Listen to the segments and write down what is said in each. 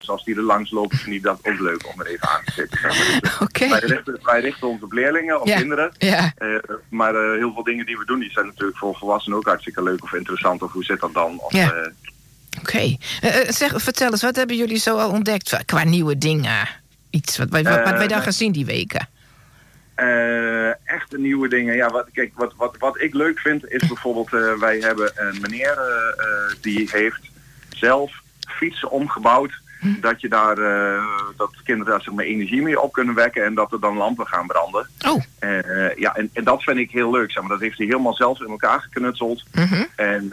Dus als die er langs lopen, vind ik dat ook leuk om er even aan te zitten. Oké. Wij richten ons op leerlingen, op kinderen. Ja. Maar heel veel dingen die we doen, die zijn natuurlijk voor volwassenen ook hartstikke leuk of interessant. Of hoe zit dat dan? Oké. Vertel eens, wat hebben jullie zo al ontdekt qua nieuwe dingen? Iets wat wij dan gaan zien die weken? Echte nieuwe dingen. Ja, wat ik leuk vind is bijvoorbeeld, wij hebben een meneer die heeft zelf fietsen omgebouwd. Dat je daar, dat kinderen daar zeg maar energie mee op kunnen wekken en dat er dan lampen gaan branden. Oh. En dat vind ik heel leuk. Zeg maar. Dat heeft hij helemaal zelf in elkaar geknutseld. Mm-hmm.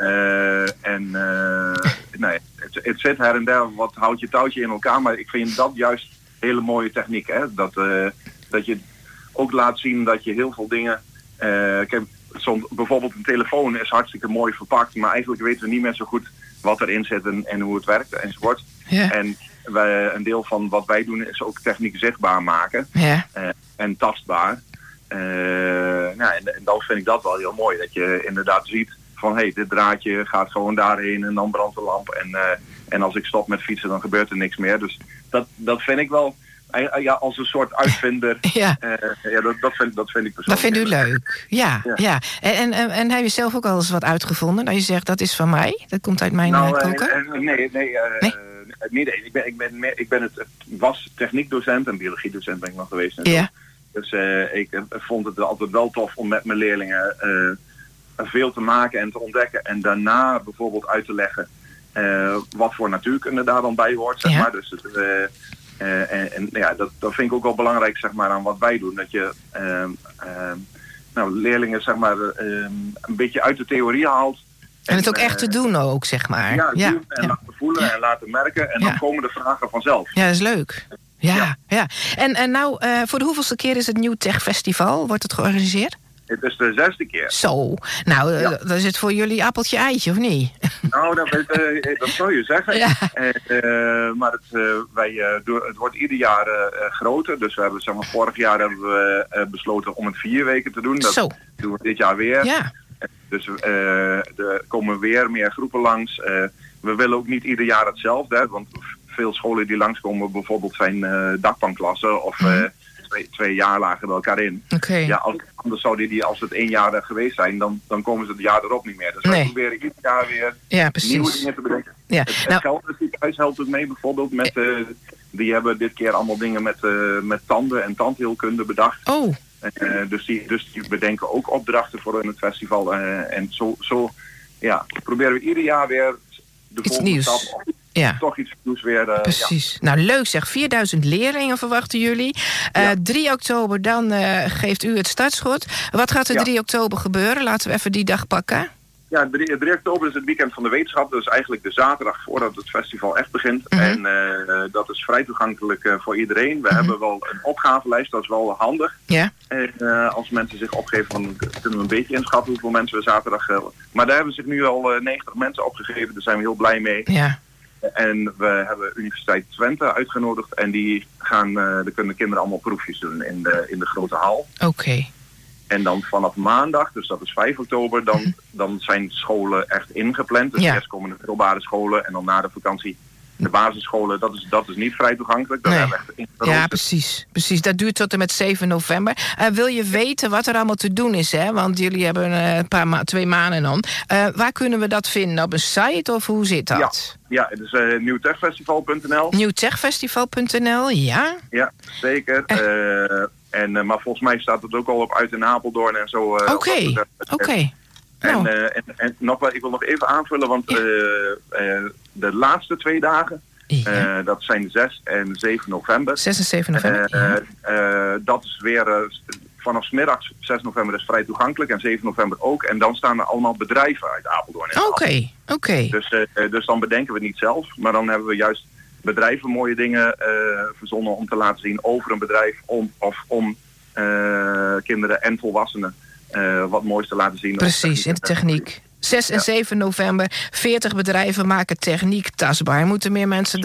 Het zit her en der wat houtje touwtje in elkaar, maar ik vind dat juist hele mooie techniek. Hè? Dat je ook laat zien dat je heel veel dingen... bijvoorbeeld een telefoon is hartstikke mooi verpakt, maar eigenlijk weten we niet meer zo goed wat erin zit en hoe het werkt enzovoort. Yeah. En een deel van wat wij doen is ook techniek zichtbaar maken. Yeah. En tastbaar. En dan vind ik dat wel heel mooi. Dat je inderdaad ziet van dit draadje gaat gewoon daarheen en dan brandt de lamp. En als ik stop met fietsen dan gebeurt er niks meer. Dus dat vind ik wel... als een soort uitvinder. Dat vind ik persoonlijk. Dat vindt u leuk. Ja. En heb je zelf ook al eens wat uitgevonden? Dat je zegt, dat is van mij? Dat komt uit mijn koken? Nee. Het was techniekdocent en biologiedocent ben ik nog geweest. Ja. Dus ik vond het altijd wel tof om met mijn leerlingen veel te maken en te ontdekken. En daarna bijvoorbeeld uit te leggen wat voor natuurkunde daar dan bij hoort. Zeg maar. Dus dat vind ik ook wel belangrijk, zeg maar, aan wat wij doen. Dat je leerlingen, zeg maar, een beetje uit de theorie haalt. En het ook echt te doen ook, zeg maar. Ja, laten voelen en laten merken. En dan komen de vragen vanzelf. Ja, dat is leuk. Ja. En nou, voor de hoeveelste keer is het Nieuw Tech Festival? Wordt het georganiseerd? Het is de 6e keer. Zo. Nou, dat is het voor jullie appeltje-eitje, of niet? Nou, dat zou je zeggen. Ja. Maar het wordt ieder jaar groter. Dus we hebben, zeg maar, vorig jaar hebben we besloten om het 4 weken te doen. Dat doen we dit jaar weer. Ja. Dus er komen weer meer groepen langs. We willen ook niet ieder jaar hetzelfde. Hè, want veel scholen die langskomen bijvoorbeeld zijn dakpanklassen of... 2 jaarlagen bij elkaar in. Okay. Ja, anders zouden die als het 1 jaar geweest zijn, dan komen ze het jaar erop niet meer. Dus wij proberen ieder jaar weer nieuwe dingen te bedenken. Ja. Het Gelderhuis helpt ook mee bijvoorbeeld met... die hebben dit keer allemaal dingen met tanden en tandheelkunde bedacht. Oh. Dus die bedenken ook opdrachten voor het festival. En zo proberen we ieder jaar weer de volgende stap... Toch iets nieuws weer. Precies. Nou, leuk zeg. 4000 leerlingen verwachten jullie. 3 oktober, dan geeft u het startschot. Wat gaat er 3 oktober gebeuren? Laten we even die dag pakken. Ja, 3 oktober is het weekend van de wetenschap. Dat is eigenlijk de zaterdag voordat het festival echt begint. Mm-hmm. En dat is vrij toegankelijk voor iedereen. We hebben wel een opgavelijst, dat is wel handig. Ja. Als mensen zich opgeven, dan kunnen we een beetje inschatten hoeveel mensen we zaterdag... maar daar hebben zich nu al 90 mensen opgegeven. Daar zijn we heel blij mee. Ja. En we hebben Universiteit Twente uitgenodigd. En die daar kunnen kinderen allemaal proefjes doen in de grote hal. Oké. En dan vanaf maandag, dus dat is 5 oktober, dan zijn scholen echt ingepland. Dus eerst komen de middelbare scholen en dan na de vakantie de basisscholen. Dat is niet vrij toegankelijk. Dat hebben we echt ja, precies. Dat duurt tot en met 7 november. Wil je weten wat er allemaal te doen is, hè? Want jullie hebben 2 maanden dan. Waar kunnen we dat vinden? Op een site of hoe zit dat? Ja, het is nieuwtechfestival.nl. Nieuwtechfestival.nl, ja. Ja, zeker. Maar volgens mij staat het ook al op Uit in Apeldoorn en zo. Oké. En nog wel, ik wil nog even aanvullen, want de laatste 2 dagen, dat zijn 6 en 7 november. 6 en 7 november. Dat is weer vanaf 's middags, 6 november is vrij toegankelijk en 7 november ook. En dan staan er allemaal bedrijven uit Apeldoorn. Oké. Dus dan bedenken we het niet zelf, maar dan hebben we juist bedrijven mooie dingen verzonnen om te laten zien over een bedrijf om kinderen en volwassenen wat moois te laten zien. Precies, in de techniek. 6 en 7 november, 40 bedrijven maken techniek tastbaar. Moeten meer mensen